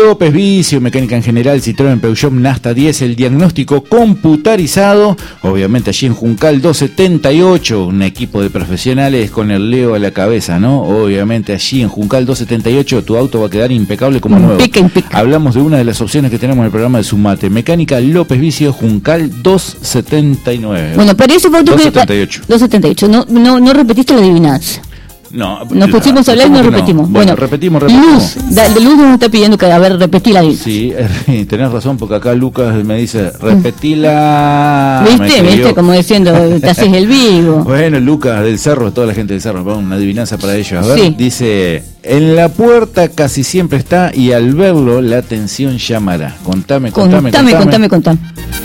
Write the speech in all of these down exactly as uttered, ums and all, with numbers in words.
López Vicio, mecánica en general, Citroën, Peugeot, Nasta diez, el diagnóstico computarizado, obviamente allí en Juncal doscientos setenta y ocho, un equipo de profesionales con el Leo a la cabeza, ¿no? Obviamente allí en Juncal doscientos setenta y ocho tu auto va a quedar impecable como nuevo. Impeca, impeca. Hablamos de una de las opciones que tenemos en el programa de Sumate, mecánica López Vicio, Juncal doscientos setenta y nueve. Bueno, para ese auto doscientos setenta y ocho. doscientos setenta y ocho, no, no, no repetiste la adivinanza. No, nos pusimos a hablar y no repetimos. No. Bueno, bueno, repetimos, repetimos. Luz, da, Luz nos está pidiendo que, a ver, repetí la adivinanza. Sí, tenés razón, porque acá Lucas me dice, repetila. ¿Viste? ¿Viste? Como diciendo, te haces el vivo. Bueno, Lucas del Cerro, toda la gente del Cerro, una adivinanza para ellos. A ver, sí. Dice, en la puerta casi siempre está y al verlo la atención llamará. Contame, contame, contame. Contame, contame, contame.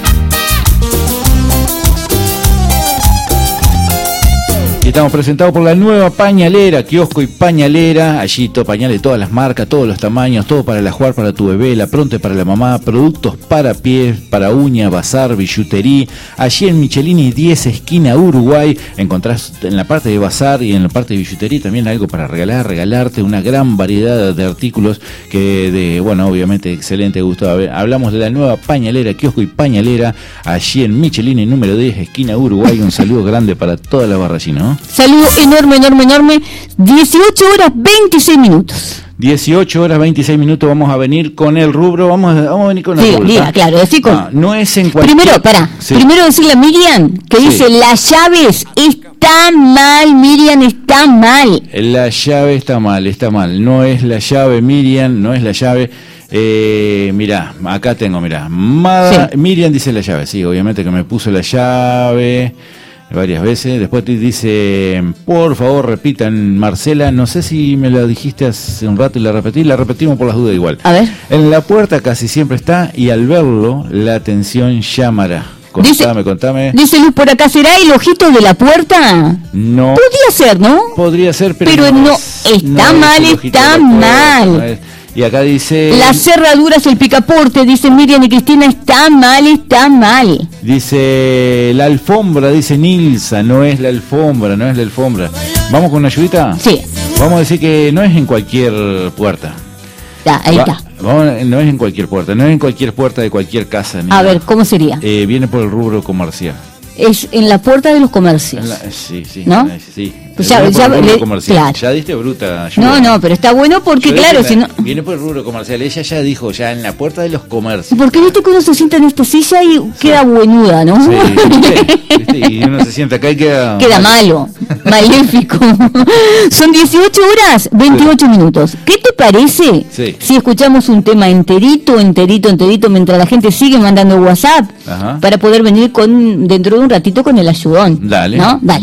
Y estamos presentados por la nueva pañalera, kiosco y pañalera, allí todo pañal de todas las marcas, todos los tamaños, todo para la jugar para tu bebé, la pronte para la mamá, productos para pies, para uña, bazar, billutería. Allí en Michelini diez, esquina Uruguay, encontrás en la parte de bazar y en la parte de billutería también algo para regalar, regalarte una gran variedad de artículos que de, bueno, obviamente excelente gusto. A ver, hablamos de la nueva pañalera, kiosco y pañalera, allí en Michelini número diez, esquina Uruguay. Un saludo grande para toda la barra allí, ¿no? Saludo enorme, enorme, enorme. dieciocho horas veintiséis minutos. dieciocho horas veintiséis minutos. Vamos a venir con el rubro. Vamos a, vamos a venir con el sí, rubro. Diga, claro, decir con... no, no es en cualquier... Primero, pará. Sí. Primero decirle a Miriam que sí. Dice: las llaves están mal, Miriam, está mal. La llave está mal, está mal. No es la llave, Miriam, no es la llave. Eh, mirá, acá tengo, mirá. Mada, sí. Miriam dice la llave, sí, obviamente que me puso la llave varias veces. Después te dice, por favor repitan, Marcela, no sé si me la dijiste hace un rato y la repetí, la repetimos por las dudas igual. A ver. En la puerta casi siempre está y al verlo la atención llamará. Contame, dice, contame. Dice Luz por acá, ¿será el ojito de la puerta? No. Podría ser, ¿no? Podría ser, pero, pero no, no está no mal, está mal. No es. Y acá dice... Las cerraduras, el picaporte, dice Miriam y Cristina, está mal, está mal. Dice la alfombra, dice Nilsa, no es la alfombra, no es la alfombra. ¿Vamos con una ayudita? Sí. Vamos a decir que no es en cualquier puerta. Ya, ahí Va, está. Vamos, no es en cualquier puerta, no es en cualquier puerta de cualquier casa. Ni a nada. ver, ¿cómo sería? Eh, viene por el rubro comercial. Es en la puerta de los comercios. La, sí, sí. ¿No? Sí. Pues ya, ya, le, claro. ya diste bruta. No, no, pero está bueno porque, yo claro, la, si no... Viene por el rubro comercial, ella ya dijo, ya en la puerta de los comercios. Porque viste que uno se sienta en esta silla y sí. queda buenuda, ¿no? Sí, ¿viste? ¿Viste? Y uno se sienta acá y queda... Queda malo, maléfico. Son dieciocho horas, veintiocho sí. minutos. ¿Qué te parece sí. si escuchamos un tema enterito, enterito, enterito, mientras la gente sigue mandando WhatsApp? Ajá. Para poder venir con dentro de un ratito con el ayudón. Dale, ¿no? Dale.